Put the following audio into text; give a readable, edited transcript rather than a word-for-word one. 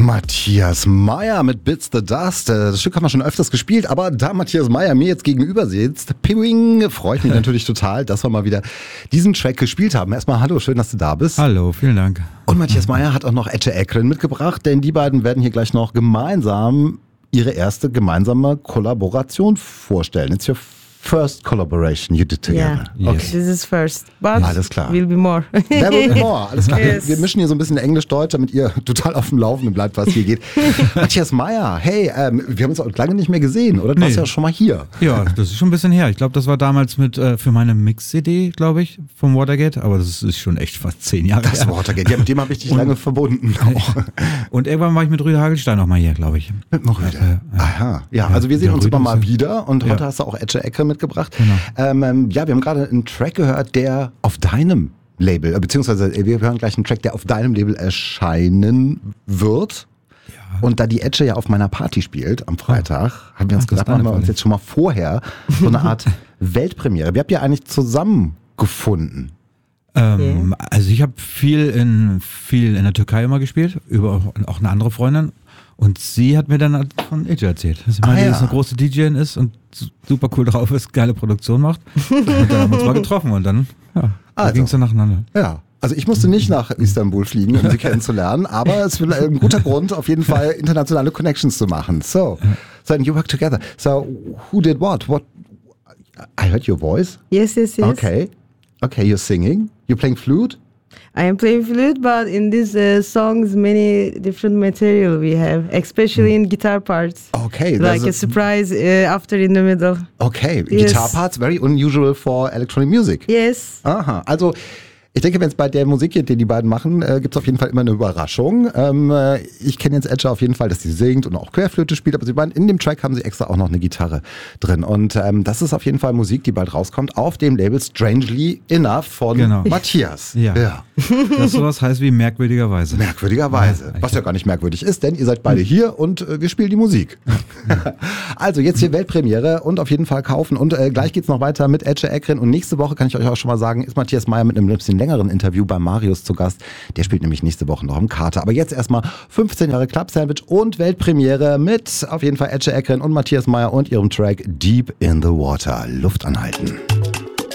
Matthias Meyer mit Bits the Dust. Das Stück haben wir schon öfters gespielt, aber da Matthias Meyer mir jetzt gegenüber sitzt, Piwing, freut mich natürlich total, dass wir mal wieder diesen Track gespielt haben. Erstmal hallo, schön, dass du da bist. Hallo, vielen Dank. Und Matthias Meyer hat auch noch Ece Ekren mitgebracht, denn die beiden werden hier gleich noch gemeinsam ihre erste gemeinsame Kollaboration vorstellen. It's your first collaboration you did together. Yeah, Okay. This is first, but Alles klar. will be more. There will be more. Alles klar. Yes. Wir mischen hier so ein bisschen Englisch-Deutsch, damit ihr total auf dem Laufenden bleibt, was hier geht. Matthias Meyer, hey, wir haben uns auch lange nicht mehr gesehen, oder? Du warst ja schon mal hier. Ja, das ist schon ein bisschen her. Ich glaube, das war damals mit für meine Mix-CD, glaube ich, vom Watergate. Aber das ist schon echt fast 10 Jahre her. Das Watergate, ja, mit dem habe ich dich lange verbunden. Auch. Und irgendwann war ich mit Rüdiger Hagelstein noch mal hier, glaube ich. Mit Rüdiger. Aha. Ja, also wir sehen uns immer mal wieder und heute hast du auch Ece Ekren mitgebracht. Genau. Ja, wir haben gerade einen Track gehört, der auf deinem Label, beziehungsweise wir hören gleich einen Track, der auf deinem Label erscheinen wird. Ja. Und da die Ece ja auf meiner Party spielt am Freitag, haben wir uns gedacht, machen wir uns jetzt schon mal vorher so eine Art Weltpremiere. Wie habt ihr eigentlich zusammengefunden? Also ich habe viel in der Türkei immer gespielt, über auch eine andere Freundin. Und sie hat mir dann von Ece erzählt, dass sie die eine große DJin ist und super cool drauf ist, geile Produktion macht. Und dann haben wir uns mal getroffen und dann ging es dann nacheinander. Ja. Also ich musste nicht nach Istanbul fliegen, um sie kennenzulernen, aber es ist ein guter Grund, auf jeden Fall internationale Connections zu machen. So and you work together. So who did what? What? I heard your voice. Yes. Okay, you're singing. You're playing flute. I am playing flute, but in these songs, many different material we have, especially in guitar parts. Okay. Like a surprise after in the middle. Okay, Yes. Guitar parts, very unusual for electronic music. Yes. Aha, also ich denke, wenn es bei der Musik geht, die beiden machen, gibt es auf jeden Fall immer eine Überraschung. Ich kenne jetzt Ece auf jeden Fall, dass sie singt und auch Querflöte spielt, aber sie meinen, in dem Track haben sie extra auch noch eine Gitarre drin. Und das ist auf jeden Fall Musik, die bald rauskommt, auf dem Label Strangely Enough von Matthias. Ja. Das sowas heißt wie merkwürdigerweise. Merkwürdigerweise. Ja, was ja gar nicht merkwürdig ist, denn ihr seid beide hier und wir spielen die Musik. Also jetzt hier Weltpremiere und auf jeden Fall kaufen. Und gleich geht's noch weiter mit Ece Ekren. Und nächste Woche, kann ich euch auch schon mal sagen, ist Matthias Meyer mit einem bisschen längeren Interview bei Marius zu Gast. Der spielt nämlich nächste Woche noch am Kater. Aber jetzt erstmal 15 Jahre Club Sandwich und Weltpremiere mit auf jeden Fall Ece Ekren und Matthias Meyer und ihrem Track Deep in the Water. Luft anhalten.